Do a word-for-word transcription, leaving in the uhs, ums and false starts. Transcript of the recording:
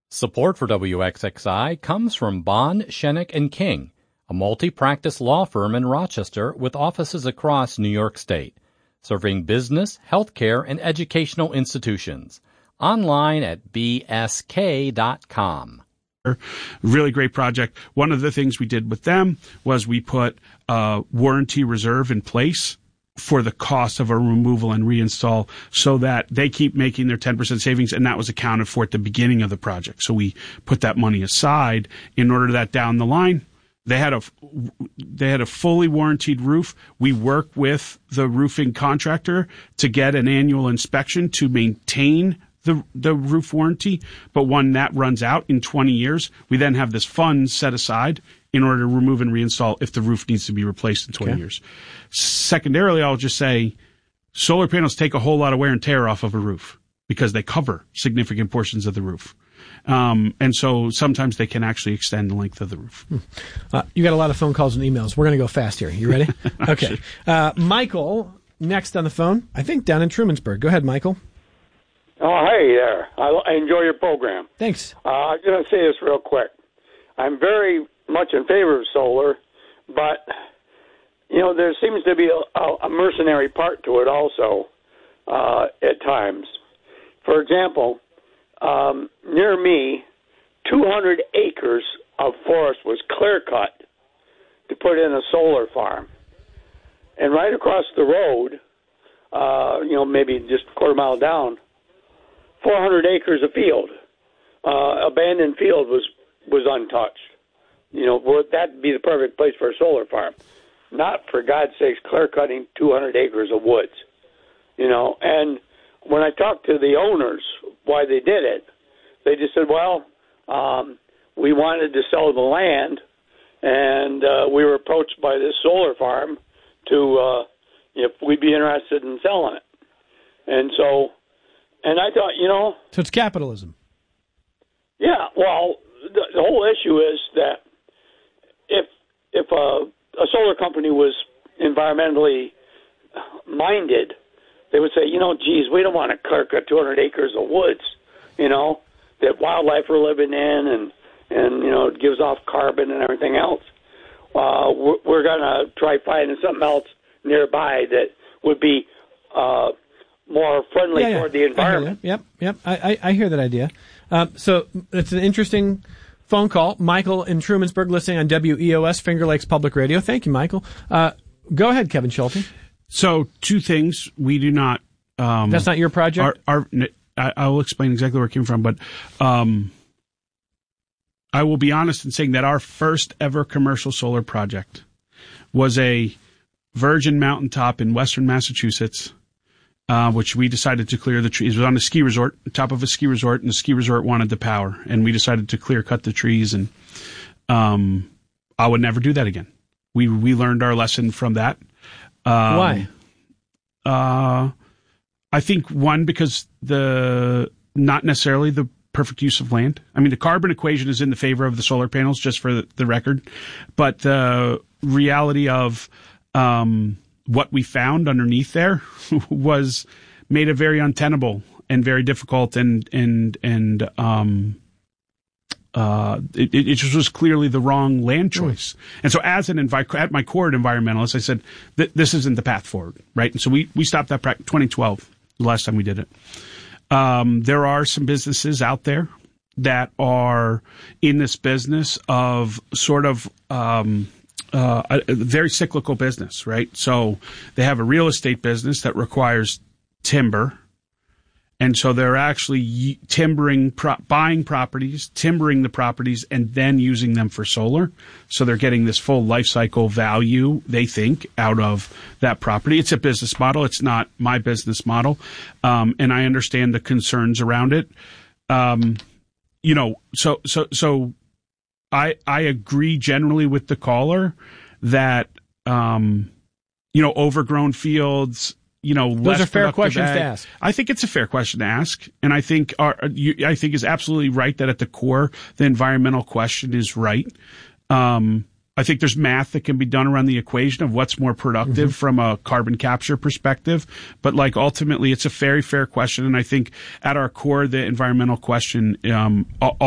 Support for W X X I comes from Bond, Shenik and King, a multi-practice law firm in Rochester with offices across New York State, serving business, healthcare, and educational institutions. Online at b s k dot com. Really great project. One of the things we did with them was we put a warranty reserve in place for the cost of a removal and reinstall so that they keep making their ten percent savings, and that was accounted for at the beginning of the project. So we put that money aside in order that down the line, they had a, they had a fully warranted roof. We work with the roofing contractor to get an annual inspection to maintain the the roof warranty, but when that runs out in twenty years, we then have this fund set aside in order to remove and reinstall if the roof needs to be replaced in twenty okay. years. Secondarily, I'll just say solar panels take a whole lot of wear and tear off of a roof because they cover significant portions of the roof. Um, and so sometimes they can actually extend the length of the roof. Hmm. Uh, you got a lot of phone calls and emails. We're going to go fast here. You ready? Okay. Uh, Michael, next on the phone, I think down in Trumansburg. Go ahead, Michael. Oh, hey there. I, I enjoy your program. Thanks. Uh, I'm going to say this real quick. I'm very much in favor of solar, but, you know, there seems to be a, a mercenary part to it also uh, at times. For example, um, near me, two hundred acres of forest was clear-cut to put in a solar farm. And right across the road, uh, you know, maybe just a quarter mile down, four hundred acres of field, uh, abandoned field was, was untouched. You know, would that be the perfect place for a solar farm? Not, for God's sakes, clear-cutting two hundred acres of woods. You know, and when I talked to the owners why they did it, they just said, well, um, we wanted to sell the land, and uh, we were approached by this solar farm to, uh, if we'd be interested in selling it. And so... And I thought, you know... So it's capitalism. Yeah, well, the, the whole issue is that if if a, a solar company was environmentally minded, they would say, you know, geez, we don't want to clear cut two hundred acres of woods, you know, that wildlife are living in and, and you know, it gives off carbon and everything else. Uh, we're we're going to try finding something else nearby that would be... Uh, more friendly yeah, yeah. toward the environment. Yep, yep. I, I, I hear that idea. Um, so it's an interesting phone call. Michael in Trumansburg listening on W E O S, Finger Lakes Public Radio. Thank you, Michael. Uh, go ahead, Kevin Schulte. So two things. We do not... Um, That's not your project? Our, our, I, I will explain exactly where it came from, but um, I will be honest in saying that our first ever commercial solar project was a virgin mountaintop in western Massachusetts, Uh, which we decided to clear the trees. It was on a ski resort, top of a ski resort, and the ski resort wanted the power, and we decided to clear cut the trees, and um, I would never do that again. We we learned our lesson from that. Um, Why? Uh, I think, one, because the not necessarily the perfect use of land. I mean, the carbon equation is in the favor of the solar panels, just for the, the record, but the reality of um, what we found underneath there was made it very untenable and very difficult, and and and um uh it, it just was clearly the wrong land choice. Mm. And so, as an envi- at my core, an environmentalist, I said th- this isn't the path forward, right? And so we we stopped that pra- twenty twelve, the last time we did it. Um, there are some businesses out there that are in this business of sort of um. Uh, a, a very cyclical business, right? So they have a real estate business that requires timber. And so they're actually timbering, pro- buying properties, timbering the properties, and then using them for solar. So they're getting this full life cycle value, they think, out of that property. It's a business model. It's not my business model. Um, and I understand the concerns around it. Um, you know, so, so, so, I, I agree generally with the caller that, um, you know, overgrown fields, you know, those less are fair questions ag. to ask. I think it's a fair question to ask. And I think, our, you, I think is absolutely right that at the core, the environmental question is right. Um, I think there's math that can be done around the equation of what's more productive mm-hmm. from a carbon capture perspective. But like ultimately, it's a very fair question. And I think at our core, the environmental question, um,